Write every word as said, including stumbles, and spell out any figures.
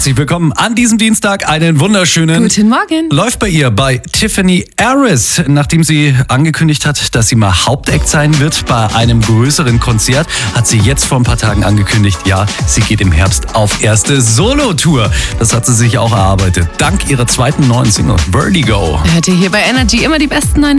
herzlich willkommen an diesem Dienstag. Einen wunderschönen Guten Morgen. Läuft bei ihr bei Tiffany Harris, nachdem sie angekündigt hat, dass sie mal Hauptact sein wird bei einem größeren Konzert, hat sie jetzt vor ein paar Tagen angekündigt, ja, sie geht im Herbst auf erste Solo-Tour. Das hat sie sich auch erarbeitet, dank ihrer zweiten neuen Single, Vertigo. Hört ihr hier bei Energy immer die besten neuen